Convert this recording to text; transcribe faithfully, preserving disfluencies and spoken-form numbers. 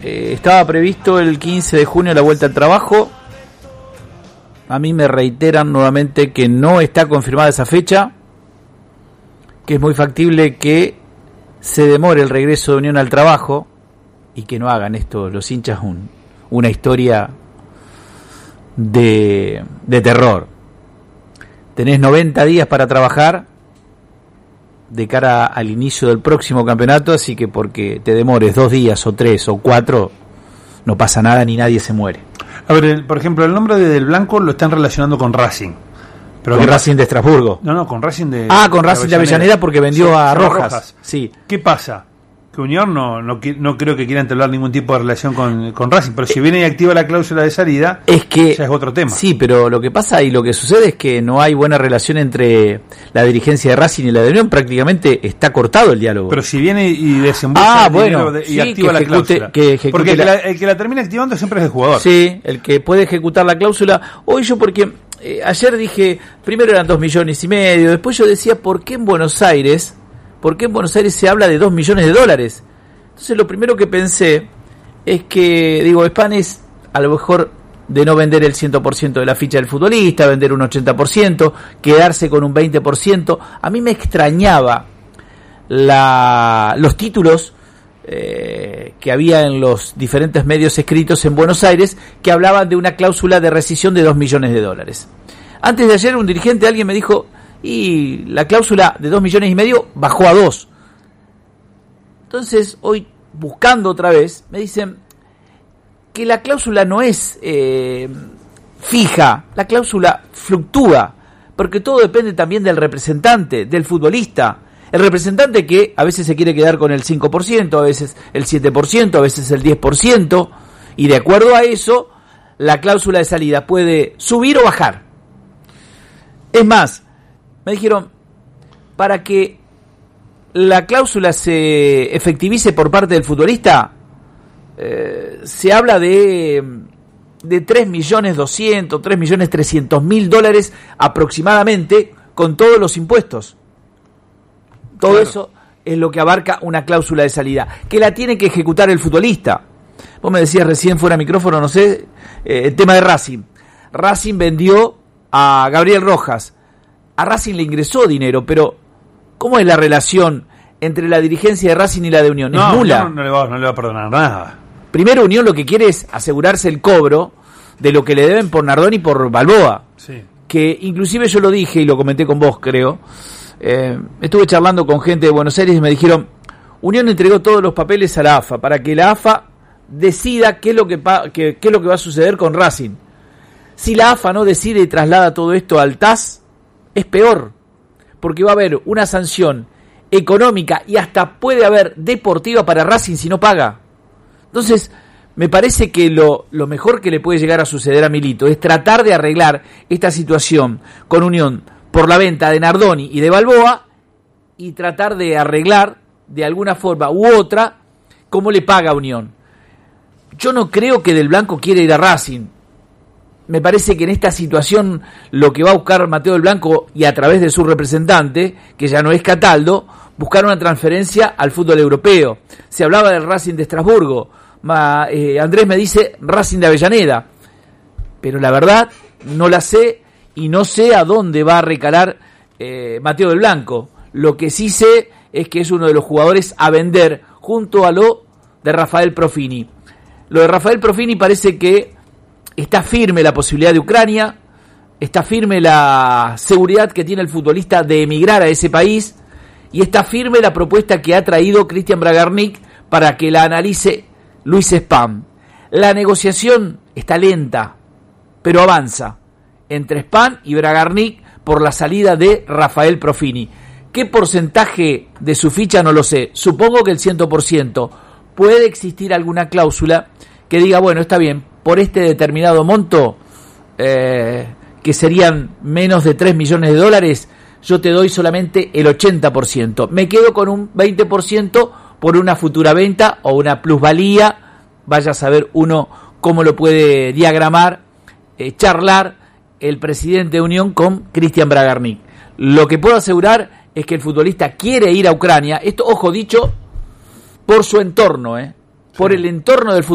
eh, estaba previsto el quince de junio la vuelta al trabajo. A mí me reiteran nuevamente que no está confirmada esa fecha, que es muy factible que se demore el regreso de Unión al trabajo y que no hagan esto los hinchas un, una historia de, de terror. Tenés noventa días para trabajar de cara al inicio del próximo campeonato, así que porque te demores dos días o tres o cuatro, no pasa nada ni nadie se muere. A ver, el, por ejemplo, el nombre de Del Blanco lo están relacionando con Racing. Pero con Racing de Estrasburgo. No, no, con Racing de Ah, con Racing de Avellaneda, Avellaneda porque vendió sí, a Rojas. Rojas. Sí. ¿Qué pasa? Que Unión no, no no creo que quiera entablar ningún tipo de relación con, con Racing, pero si viene y activa la cláusula de salida, es que ya es otro tema. Sí, pero lo que pasa y lo que sucede es que no hay buena relación entre la dirigencia de Racing y la de Unión, prácticamente está cortado el diálogo. Pero si viene y desembolsa ah, bueno, de, y sí, activa la ejecute, cláusula. Que ejecute porque la... el, que la, el que la termina activando siempre es el jugador. Sí, el que puede ejecutar la cláusula. Hoy yo porque eh, ayer dije, primero eran dos millones y medio, después yo decía, ¿por qué en Buenos Aires, por qué en Buenos Aires se habla de dos millones de dólares? Entonces lo primero que pensé es que, digo, Span es a lo mejor de no vender el cien por ciento de la ficha del futbolista, vender un ochenta por ciento, quedarse con un veinte por ciento. A mí me extrañaba la, los títulos eh, que había en los diferentes medios escritos en Buenos Aires que hablaban de una cláusula de rescisión de dos millones de dólares. Antes de ayer un dirigente, alguien me dijo, y la cláusula de dos millones y medio bajó a dos. Entonces, hoy, buscando otra vez, me dicen que la cláusula no es eh, fija, la cláusula fluctúa, porque todo depende también del representante, del futbolista. El representante que a veces se quiere quedar con el cinco por ciento, a veces el siete por ciento, a veces el diez por ciento, y de acuerdo a eso, la cláusula de salida puede subir o bajar. Es más, me dijeron, para que la cláusula se efectivice por parte del futbolista, eh, se habla de, de tres millones doscientos, tres millones trescientos mil dólares aproximadamente con todos los impuestos. Todo claro. Eso es lo que abarca una cláusula de salida, que la tiene que ejecutar el futbolista. Vos me decías recién fuera micrófono, no sé, eh, el tema de Racing. Racing vendió a Gabriel Rojas. A Racing le ingresó dinero, pero ¿cómo es la relación entre la dirigencia de Racing y la de Unión? No, es nula. No, no, le va, no le va a perdonar nada. Primero, Unión lo que quiere es asegurarse el cobro de lo que le deben por Nardón y por Balboa. Sí. Que inclusive yo lo dije y lo comenté con vos, creo. Eh, estuve charlando con gente de Buenos Aires y me dijeron, Unión entregó todos los papeles a la A F A para que la A F A decida qué es lo que, pa- qué, qué es lo que va a suceder con Racing. Si la A F A no decide y traslada todo esto al T A S, es peor, porque va a haber una sanción económica y hasta puede haber deportiva para Racing si no paga. Entonces, me parece que lo, lo mejor que le puede llegar a suceder a Milito es tratar de arreglar esta situación con Unión por la venta de Nardoni y de Balboa y tratar de arreglar de alguna forma u otra cómo le paga a Unión. Yo no creo que Del Blanco quiera ir a Racing. Me parece que en esta situación lo que va a buscar Mateo Del Blanco y a través de su representante, que ya no es Cataldo, buscar una transferencia al fútbol europeo. Se hablaba del Racing de Estrasburgo, Ma, eh, Andrés me dice Racing de Avellaneda, pero la verdad no la sé y no sé a dónde va a recalar eh, Mateo Del Blanco. Lo que sí sé es que es uno de los jugadores a vender junto a lo de Rafael Profini. Lo de Rafael Profini parece que está firme la posibilidad de Ucrania, está firme la seguridad que tiene el futbolista de emigrar a ese país y está firme la propuesta que ha traído Cristian Bragarnik para que la analice Luis Span. La negociación está lenta, pero avanza entre Span y Bragarnik por la salida de Rafael Profini. ¿Qué porcentaje de su ficha? No lo sé. Supongo que el cien por ciento. Puede existir alguna cláusula que diga, bueno, está bien, por este determinado monto, eh, que serían menos de tres millones de dólares, yo te doy solamente el ochenta por ciento. Me quedo con un veinte por ciento por una futura venta o una plusvalía. Vaya a saber uno cómo lo puede diagramar, eh, charlar el presidente de Unión con Cristian Bragarnik. Lo que puedo asegurar es que el futbolista quiere ir a Ucrania. Esto, ojo, dicho por su entorno, eh, por el entorno del futbolista.